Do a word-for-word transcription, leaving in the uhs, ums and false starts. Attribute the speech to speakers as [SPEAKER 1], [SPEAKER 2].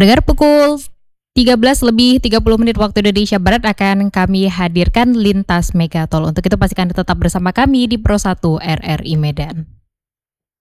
[SPEAKER 1] Pendengar, pukul tiga belas lebih tiga puluh menit waktu Indonesia Barat akan kami hadirkan Lintas Megatol. Untuk itu pastikan tetap bersama kami di Pro satu R R I Medan.